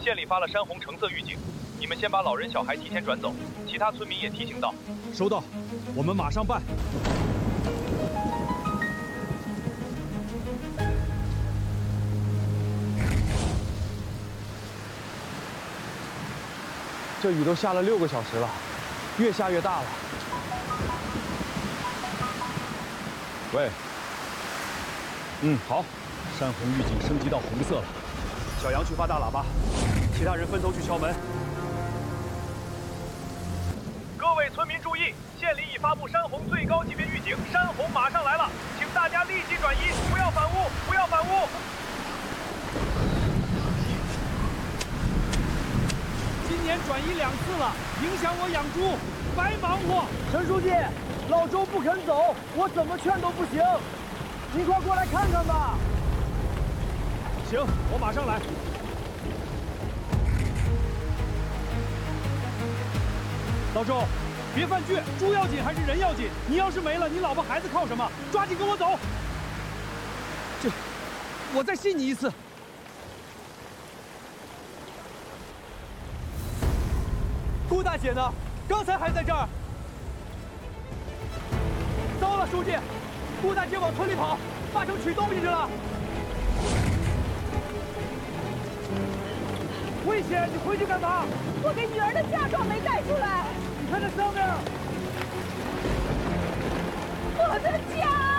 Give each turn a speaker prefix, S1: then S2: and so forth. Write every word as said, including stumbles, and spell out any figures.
S1: 县里发了山洪橙色预警，你们先把老人小孩提前转走，其他村民也提醒到。
S2: 收到，我们马上办。这雨都下了六个小时了，越下越大了。喂，嗯，好，山洪预警升级到红色了。小杨去发大喇叭，其他人分头去敲门。
S1: 各位村民注意，县里已发布山洪最高级别预警，山洪马上来了，请大家立即转移，不要反屋，不要反屋。
S2: 今年转移两次了，影响我养猪，白忙活。
S3: 陈书记，老周不肯走，我怎么劝都不行。您快过来看看吧。
S2: 行，我马上来。老周，别犯倔，猪要紧还是人要紧？你要是没了，你老婆孩子靠什么？抓紧跟我走。这，我再信你一次。顾大姐呢？刚才还在这儿。糟了，书记，顾大姐往村里跑，八成取东西去了。危险！你回去干嘛？
S4: 我给女儿的嫁妆没带出来。
S2: 你看这上面，
S4: 我的家。